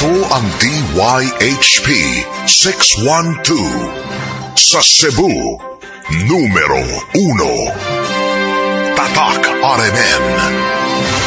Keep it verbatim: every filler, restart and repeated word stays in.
Ito ang D Y H P six one two. Sa Cebu, numero uno. Tatak R M N.